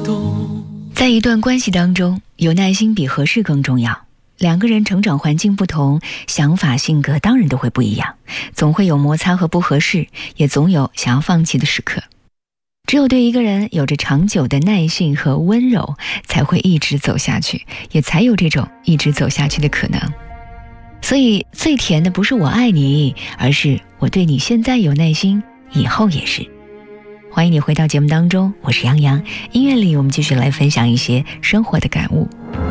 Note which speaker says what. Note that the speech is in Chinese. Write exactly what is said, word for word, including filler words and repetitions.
Speaker 1: 在一段关系当中，有耐心比合适更重要。两个人成长环境不同，想法性格当然都会不一样，总会有摩擦和不合适，也总有想要放弃的时刻。只有对一个人有着长久的耐性和温柔，才会一直走下去，也才有这种一直走下去的可能。所以最甜的不是我爱你，而是我对你现在有耐心，以后也是。欢迎你回到节目当中，我是杨洋。音乐里我们继续来分享一些生活的感悟。